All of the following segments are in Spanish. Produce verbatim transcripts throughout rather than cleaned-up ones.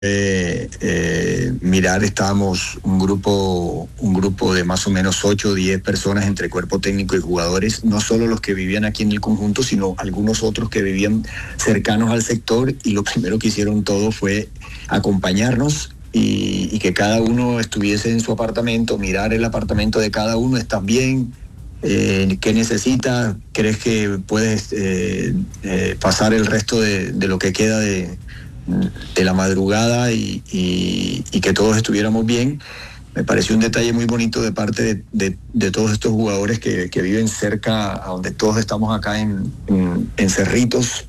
Eh, eh, mirar, estábamos un grupo, un grupo de más o menos ocho o diez personas entre cuerpo técnico y jugadores, no solo los que vivían aquí en el conjunto, sino algunos otros que vivían cercanos al sector, y lo primero que hicieron todos fue acompañarnos y, y que cada uno estuviese en su apartamento, mirar el apartamento de cada uno. ¿Estás bien? Eh, ¿Qué necesitas? ¿Crees que puedes eh, eh, pasar el resto de, de lo que queda de de la madrugada y, y, y que todos estuviéramos bien? Me pareció un detalle muy bonito de parte de, de, de todos estos jugadores que, que viven cerca a donde todos estamos acá en, en, en Cerritos.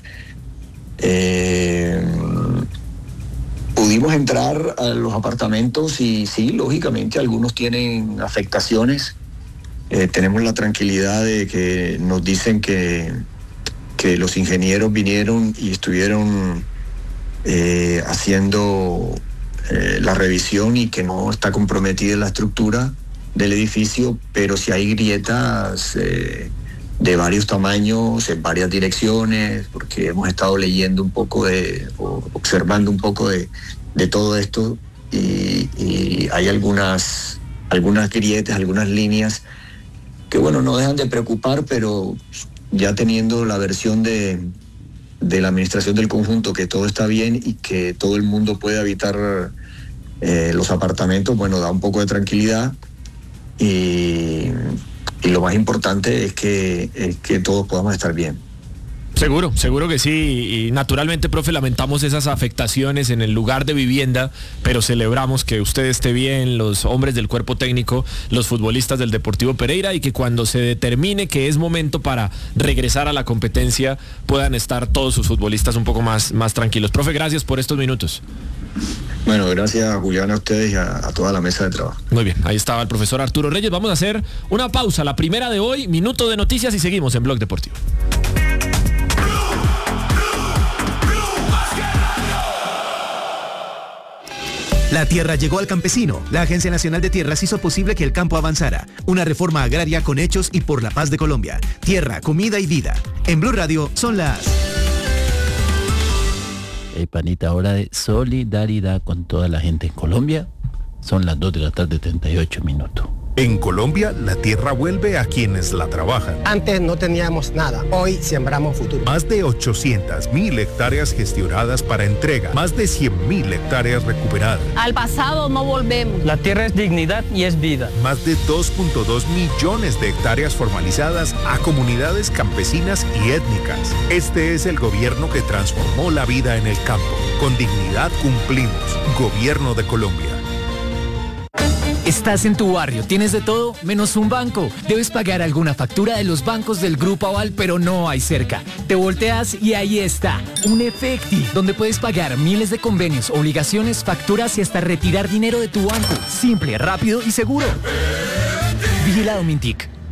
Eh, pudimos entrar a los apartamentos y sí, lógicamente algunos tienen afectaciones. Eh, tenemos la tranquilidad de que nos dicen que, que los ingenieros vinieron y estuvieron Eh, haciendo eh, la revisión y que no está comprometida la estructura del edificio, pero si hay grietas eh, de varios tamaños, en varias direcciones, porque hemos estado leyendo un poco de, o observando un poco de, de todo esto, y, y hay algunas, algunas grietas, algunas líneas que, bueno, no dejan de preocupar, pero ya teniendo la versión de de la administración del conjunto, que todo está bien y que todo el mundo puede habitar eh, los apartamentos, bueno, da un poco de tranquilidad, y, y lo más importante es que, es que todos podamos estar bien. Seguro, seguro que sí, y naturalmente, profe, lamentamos esas afectaciones en el lugar de vivienda, pero celebramos que usted esté bien, los hombres del cuerpo técnico, los futbolistas del Deportivo Pereira, y que cuando se determine que es momento para regresar a la competencia, puedan estar todos sus futbolistas un poco más, más tranquilos. Profe, gracias por estos minutos. Bueno, gracias, Julián, a ustedes y a, a toda la mesa de trabajo. Muy bien, ahí estaba el profesor Arturo Reyes. Vamos a hacer una pausa, la primera de hoy, minuto de noticias, y seguimos en Blog Deportivo. La tierra llegó al campesino. La Agencia Nacional de Tierras hizo posible que el campo avanzara. Una reforma agraria con hechos y por la paz de Colombia. Tierra, comida y vida. En Blue Radio son las... Hey, panita, hora de solidaridad con toda la gente en Colombia. Son las dos de la tarde, treinta y ocho minutos. En Colombia, la tierra vuelve a quienes la trabajan. Antes no teníamos nada, hoy sembramos futuro. Más de ochocientas mil hectáreas gestionadas para entrega, más de cien mil hectáreas recuperadas. Al pasado no volvemos. La tierra es dignidad y es vida. Más de dos punto dos millones de hectáreas formalizadas a comunidades campesinas y étnicas. Este es el gobierno que transformó la vida en el campo. Con dignidad cumplimos. Gobierno de Colombia. Estás en tu barrio, tienes de todo menos un banco. Debes pagar alguna factura de los bancos del Grupo Aval, pero no hay cerca. Te volteas y ahí está, un Efecti, donde puedes pagar miles de convenios, obligaciones, facturas y hasta retirar dinero de tu banco. Simple, rápido y seguro. Vigilado Mintic.